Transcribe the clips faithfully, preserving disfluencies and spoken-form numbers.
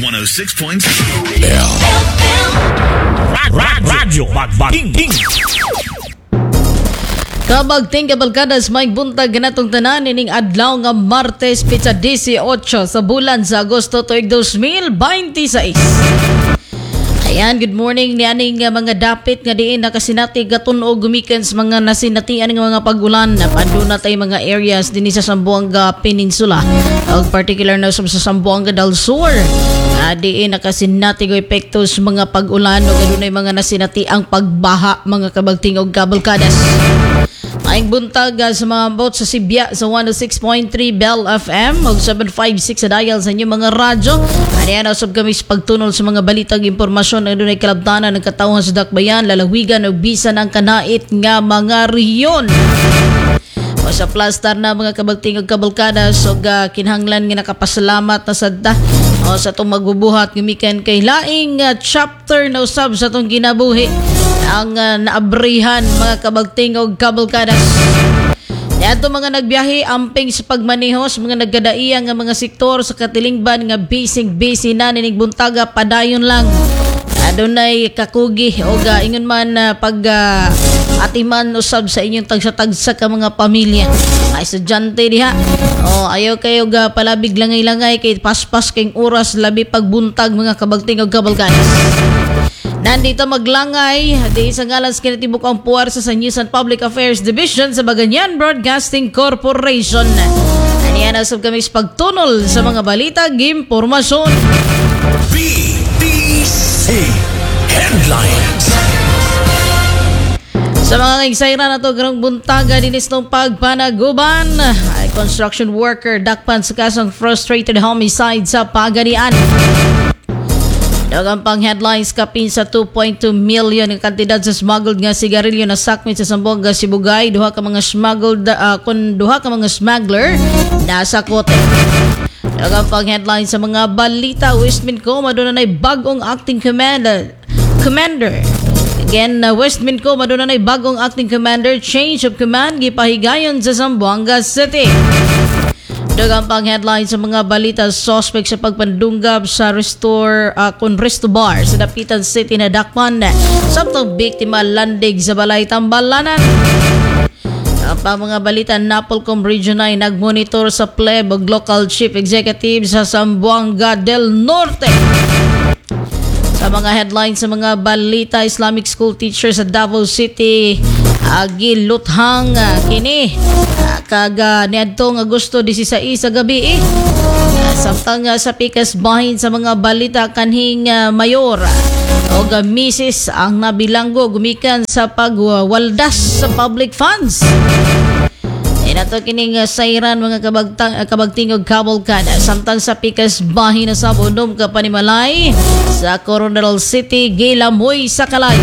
one oh six point six Radyo Magbating. Kabagting kabalkadas may buntag ganatong tanan ining adlaw nga Martes pitsa eighteen sa bulan sa Agosto tuig twenty twenty-six. Ayan, good morning ni aning uh, mga dapit nga diin nakasinati gatunog gumikan sa mga nasinatian nga mga pagulan na paduna tay mga areas dinhi sa Zamboanga Peninsula ug particular na sa Zamboanga del Sur. Uh, diin nakasinati go epekto sa mga pagulan ug adunay mga nasinati ang pagbaha mga kabagting og kabalkadas. Maing buntag uh, sa mga bot sa Sibya sa one oh six point three Bell F M o seven fifty-six sa dial sa inyong mga radyo. Aniyan usab kami sa pagtunol sa mga balitag impormasyon na dunay kalabtanan ng katawhan sa dakbayan, lalawigan o bisan ang kanait nga mga rehiyon. O sa plastar na mga kabagting ug kabalkadas ug uh, kinahanglan nga nakapasalamat na sadta o sa itong magbubuhat gumikan kay laing uh, chapter na usab sa itong ginabuhi ang uh, naabrihan mga kabagting ug kabalkadas. Yato mga nagbiyahe amping sa pagmaneho sa mga naggadaiya nga mga sektor sa katilingban nga bising-busy na ninig buntaga padayon lang. Adunay kakugi o ga ingon man uh, pag uh, atiman usab sa inyong tagsa-tagsa ka mga pamilya. Ay estudyante diha. O ayaw kayo ga palabig langay-langay kay paspas kayong oras labi pagbuntag mga kabagting ug kabalkadas. Nandito maglangay di sa ngalan sa kinatibuk ang puwersa sa News and Public Affairs Division sa Baganyan Broadcasting Corporation. Aniyan na sab kami sa pagtunol sa mga balita impormasyon. B B C Headlines. Sa mga ngagsayra na to garong buntaga dinis ng pagpanaguban ay construction worker dakpan sa kasong frustrated homicide sa Pagadian. Dagang pang headlines kapin sa two point two million ng kantidad sa smuggled nga sigarilyo na sakmit sa Zamboanga, Sibugay. Duha ka mga smuggled uh, kun duha ka mga smuggler nasa kote. Dagang pang headlines sa mga balita Westminco maduna nay bagong acting commander commander Again, uh, Westminco maduna nay bagong acting commander, change of command gipahigayon sa Zamboanga City. Dagang pang headline sa mga balita suspect sa pagpandunggab sa restore uh, kun resto bar sa Dapitan City na dakpan samtang biktima landig sa balay Tambalanan. Ang pang mga balita Napolcom Region nine nagmonitor sa pleb ug local chief executive sa Zamboanga del Norte. Sa mga headlines sa mga balita Islamic school teacher sa Davao City agi luthang uh, kini uh, kaga niadtong Agosto sixteen sa gabi eh. Uh, samtang uh, sa pikas bahin sa mga balita kanhing uh, mayor uh, o uh, misis ang nabilanggo gumikan sa pagwaldas sa public funds. Inato kining uh, sayran mga kabagtang uh, kabagting og kabalkada samtang sa pikas bahin na sa Bundom ka Panimalay sa Coronadal City gilamoy sa Kalay.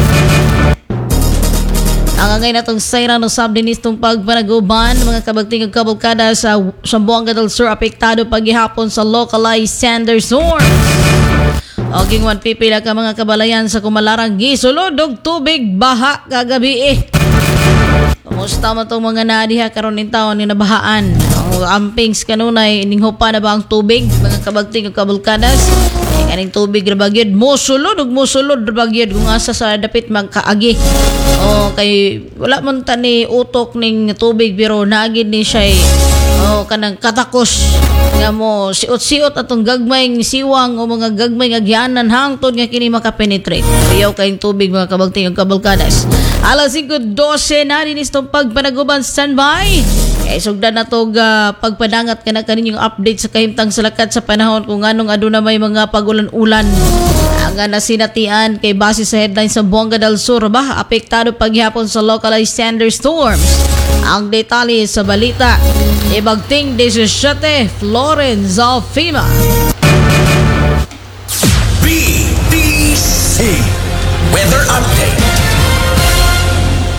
Ang angay natong sayran no sab dinis tong pagpanaguban mga kabagting ug kabalkada sa Zamboanga del Sur apektado paghihapon sa localized thunderstorms. Oging one pipila ka mga kabalayan sa Kumalarang gisulod og tubig baha kagabi eh. Kumusta mo itong mga nadiha karon ning taon ni nabahaan? Ang ampings kanunay ninghupa na ba ang tubig mga kabagting ug kabalkadas? Ay kaning tubig ra bagyod mosulod ug mosulod ra bagyod kung asa sa dapit magkaagi. O kay wala man ta ni utok ning tubig pero naagid ni siya o kanang katakos nga mo siot-siot atong gagmayng siwang o mga gagmay nga gianan hangtod nga kini makapenetrate. Ayaw kayong tubig mga kabagting ug kabalkadas. Alas five twelve na dinis tong pagpanaguban standby. Kay sugdan na to uh, pagpadangat kana kaninyong update sa kahimtang salakat sa panahon kung anong aduna may mga pagulan-ulan. Ang nasinatian kay base sa headline sa Zamboanga del Sur ba apektado paghihapon sa localized thunderstorms. Ang detalye sa balita ibagting seventeen Florence Alfima. B B C Weather Update.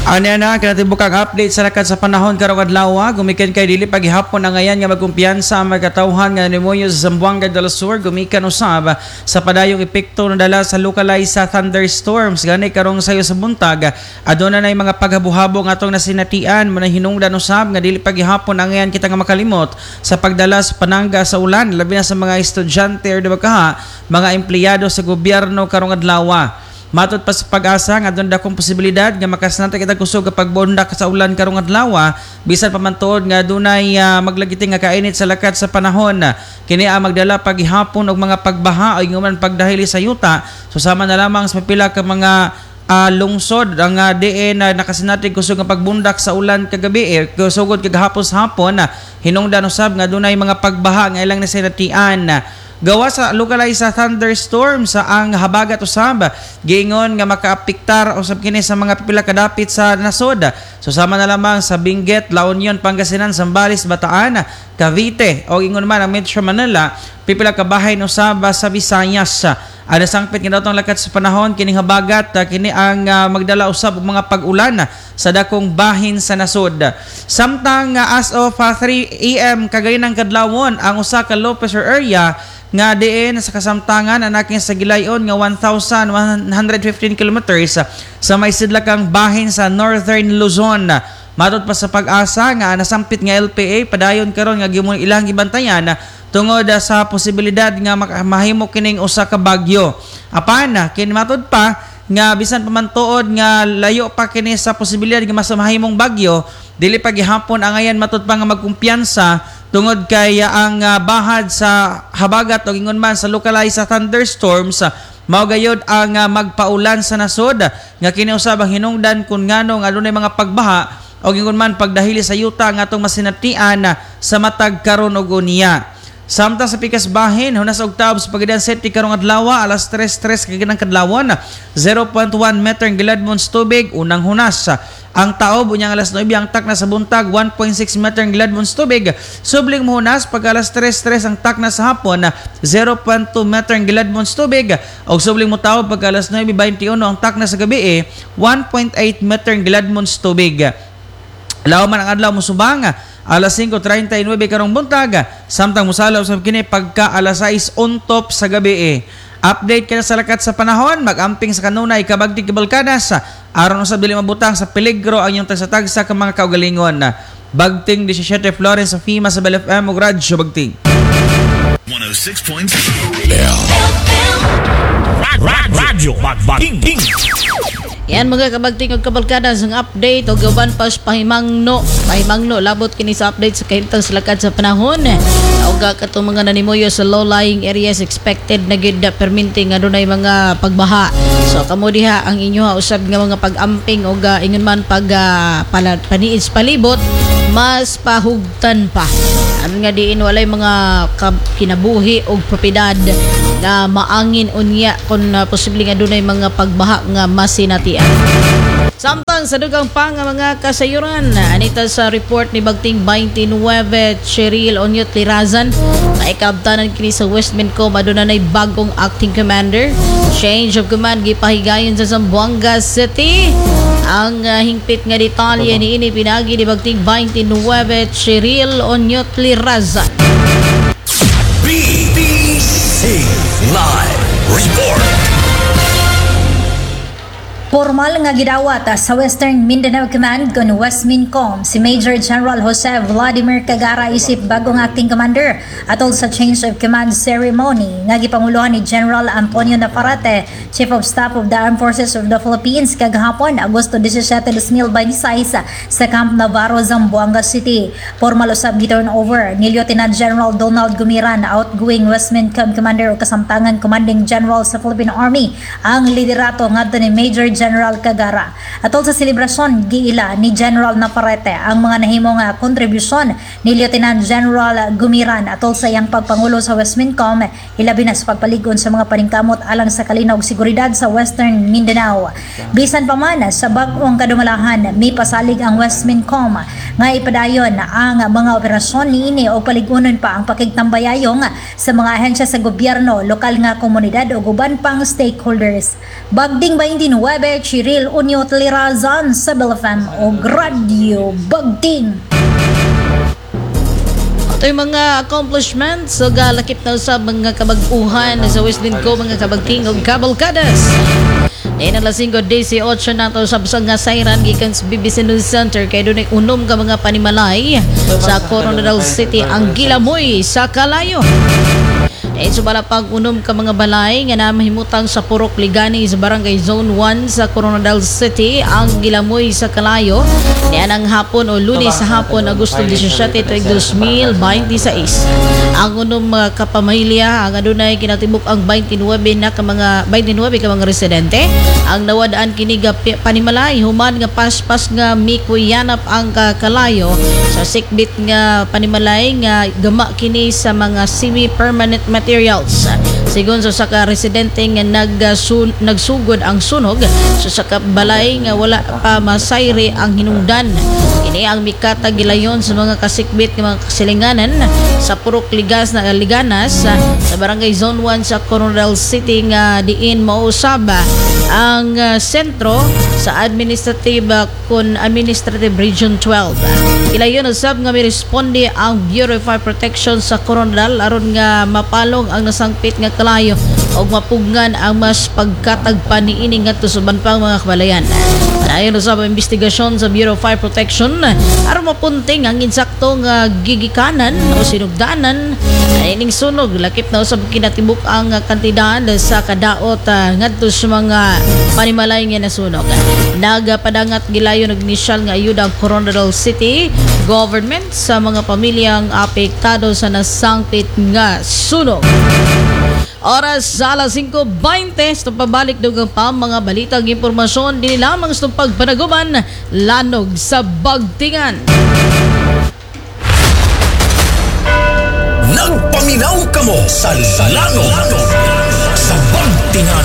Ano na, kinatibukang update sa lakad sa panahon karong adlaw, gumikan kay dili paghihapon ang ngayan nga magkumpiyansa ang magkatawhan nga Nemoyo sa Zamboanga del Sur, gumikan usab sa padayong epekto na dala sa localized sa thunderstorms. Gani karong sayo sa buntag, aduna nay mga paghabuhabong atong nasinatian, manahinungdan usab nga dili paghihapon ang ngayan kita nga makalimot sa pagdala sa panangga sa ulan, labi na sa mga estudyante or kaha, mga empleyado sa gobyerno karong adlaw. Matod pa sa pag-asa nga doon dakong posibilidad nga makasnata kita kusog kapag bondak sa ulan karong adlaw, bisan pa man tuod nga dunay uh, maglagiting nga kainit sa lakat sa panahon. Kini ang magdala paghihapon og mga pagbaha o inguman pagdahili sa yuta, susama na lamang sa pipila ka mga uh, lungsod ang uh, diin na uh, nakasinati kusog nga pagbundak sa ulan kagabi eh, kusugod kagahapos hapon, uh, hinungdan usab nga dunay mga pagbaha nga ilang nasinatian. Gawa sa localized sa thunderstorm sa ang habagat usab, giingon nga makaapektar usab kini sa mga pipila kadapit sa nasod. Susama na lamang sa Benguet, La Union, Pangasinan, Zambales, Bataan, Cavite o ingon man ang Metro Manila, pipila ka bahay usab sa Visayas. Ana sangpit nga datong lakat sa panahon kining habagat, kini ang uh, magdala usab og mga pag-ulan sa dakong bahin sa nasod. Samtang uh, as of uh, three a m kagayon kadlawon ang usa ka low pressure area nga diin sa kasamtangan anaking sa gilayon nga one thousand one hundred fifteen kilometers sa may sidlakang bahin sa Northern Luzon. Matod pa sa pag-asa nga nasampit nga L P A padayon karon nga gimong ilang gibantayan tungod sa posibilidad nga mahimo kining usa ka bagyo. Apan kin matod pa nga bisan pa man tuod nga layo pa kini sa posibilidad nga mas mahimong bagyo, dili pa gihapon ang ayan matod pa nga magkumpiyansa tungod kay ang uh, bahad sa habagat o ingon man sa localized sa thunderstorms, uh, mao gayud ang uh, magpaulan sa nasod nga kini usab ang hinungdan kun ngano nga adunay mga pagbaha o ingon man pagdahili sa yuta nga atong masinatian uh, sa matag karon og unya. Samtang sa pikas bahin, hunas og taob sa Pagadian City karong adlaw alas tres tres kaginang kadlawon, zero point one meter ang giladmon sa tubig unang hunas. Ang taob unyang alas nine ang takna sa buntag, one point six meter ang giladmon sa tubig. Subling hunas pag alas tres tres ang takna sa hapon, zero point two meter ang giladmon sa tubig. Og subling mo taob pag alas nine twenty-one ang takna sa gabi, one point eight meter ang giladmon sa tubig. Law man ang adlaw mo subang alas five thirty-nine karong buntag, samtang musalaw sa kini pagka alas sais untop sa gabi. Update ka na sa lakat sa panahon, mag-amping sa kanunay kabagtig kabalkadas, aron sa dili mabutang sa peligro ang inyong tagsa-tagsa ka mga kaugalingon. Bagting seventeen Florence sa FEMA sa Bel F M ug Radyo Bagting. one oh six point seven Radyo Bagting. Yan mga kabagting ug kabalkada sang update o gawan pas pahimangno pahimangno labot kini sa update sa kahimtang sa lakad sa panahon. Uga katong mga nanimoyo sa low-lying areas expected na gid perminting adunay mga pagbaha. So kamo diha ang inyo usab nga mga pag-amping o uh, ingon man pag uh, pala, paniis palibot mas pahugtan pa. Ano nga diin walay mga kinabuhi o propiedad na maangin unya kung uh, posible nga dunay mga pagbaha nga masinatian. Samtang sa dugang pa nga mga kasayuran, anita sa report ni Bagting twenty-nine Cheryl Onyot Lirazan, naikabtanan kini sa West Mincom aduna nay bagong acting commander. Change of command gipahigayon sa Zamboanga City. Ang uh, hingpit nga detalye ni ini pinagi ni Bagting twenty-nine Cheryl Onyot Lirazan. B B C Live Report. Formal nga gidawat sa Western Mindanao Command kon West Mincom si Major General Jose Vladimir Cagara isip bagong acting commander atol sa change of command ceremony nga gipanguluhan ni General Antonio Navarrete, Chief of Staff of the Armed Forces of the Philippines kagahapon Agosto seventeen, twenty twenty-six sa Camp Navarro, Zamboanga City. Formal usab giturn over ni Lieutenant General Donald Gumiran, outgoing West Mincom Commander o kasamtangan Commanding General sa Philippine Army, ang liderato ngadto ni Major General Cagara. Atol sa selebrasyon, giila ni General Navarrete ang mga nahimong kontribusyon ni Lieutenant General Gumiran atol sa iyang pagpangulo sa West Mincom, ilabi na sa pagpaligon sa mga paningkamot alang sa kalinaw ug seguridad sa Western Mindanao. Bisan pa man sa bag-ong kadumalahan, may pasalig ang West Mincom nga ipadayon ang mga operasyon niini o paligunon pa ang pakigtambayayong sa mga ahensya sa gobyerno, lokal nga komunidad o uban pang stakeholders. Bagding twenty-nine Grabe, Chiril Unyo Talirazan sa Bell F M o Radio Bagting. Ito yung mga accomplishments so galakip na sa mga kabag-uhan sa Westin ko mga kabagting o kabalkadas. Ngayon ang lasing ko day eighteen na ito sa basang nga sayran gikan sa B B C News Center kay doon ay unom ka mga panimalay sa Coronadal City ang gilamoy sa Kalayo. Eh, subala pag unom ka mga balay nga na mahimutang sa Purok Ligani sa Barangay Zone one sa Coronadal City ang gilamoy sa Kalayo. Niyan ang hapon o lunes sa hapon Agosto seventeen, twenty twenty-six. Ang unom mga kapamilya ang adunay kinatibuk ang twenty-nine na ka mga twenty-nine ka mga residente ang nawadaan kini ga panimalay human nga paspas nga mikuyanap ang Kalayo sa sikbit nga panimalay nga gama kini sa mga semi-permanent materials. Sigon sa saka residente nga nagsun, nagsugod ang sunog sa saka balay nga wala pa masayre ang hinungdan. Kini ang mikata gilayon sa mga kasikbit nga mga kasilinganan sa Purok Ligas na Liganas sa Barangay Zone one sa Coronadal City nga diin mausab ang uh, sentro sa administrative uh, kun administrative region twelve. Ilayon usab nga mi responde ang Bureau of Fire Protection sa Coronadal aron nga mapalong ang nasangpit nga kalayo o mapugnan ang mas pagkatagpa niini ngadto sa banpang mga kabalayan. Ayon usab ang investigasyon sa Bureau of Fire Protection aron mapunting ang insakto nga gigikanan o sinugdanan ining sunog lakip na usab kinatibuk ang kantidad sa kadaot uh, ngadto sa mga panimalay nga nasunog. Nagapadangat gilayon og inisyal nga ayuda ang Coronadal City government sa mga pamilyang apektado sa nasangpit nga sunog. Oras sa alas five twenty, sa pabalik dugang pa mga balitang impormasyon din lamang sa pagpanaguman lanog sa Bagtingan. Nagpaminaw ka mo sa lanog sa Bagtingan.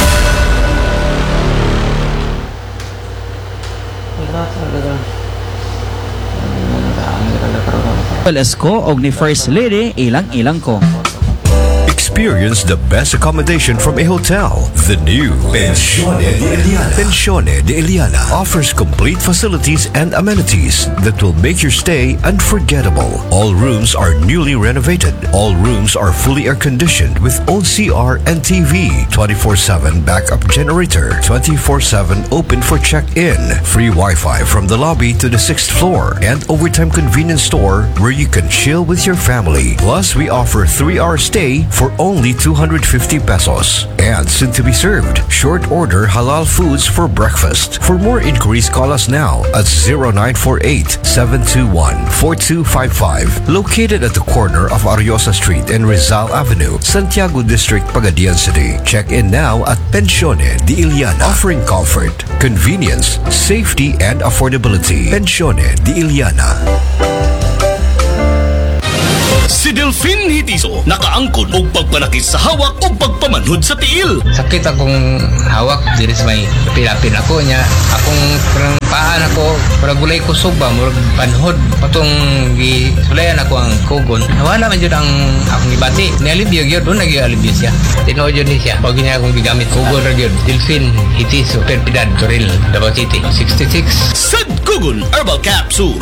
Esko og ni First Lady ilang-ilang ko. Experience the best accommodation from a hotel. The new Pensione de Eliana. Pensione de Eliana offers complete facilities and amenities that will make your stay unforgettable. All rooms are newly renovated. All rooms are fully air-conditioned with own C R and T V, twenty-four seven backup generator, twenty-four seven open for check-in, free Wi-Fi from the lobby to the sixth floor, and overtime convenience store where you can chill with your family. Plus, we offer three-hour stay for only two hundred fifty pesos. And soon to be served, short order halal foods for breakfast. For more inquiries, call us now at zero nine four eight, seven two one, four two five five. Located at the corner of Ariosa Street and Rizal Avenue, Santiago District, Pagadian City. Check in now at Pensione de Eliana, offering comfort, convenience, safety, and affordability. Pensione de Eliana. Si Delphine Hitiso nakaangkon og pagpanakit sa hawak o pagpamanhod sa tiil. Sakit akong hawak diri sa may pilapin ako niya. Akong parang paan ako, parang gulay kusog ba, murag panhod. Patong gisulayan ako ang kugon. Nawala man yun ang akong ibati. Nialibyo yun, doon nag-ialibyo siya. Tinood yun siya. Pag niya akong gigamit, kugon rin yun. Delphine Hitiso, Perpidad, Toril, Davao City, sixty-six. Sad Kugon Herbal Capsule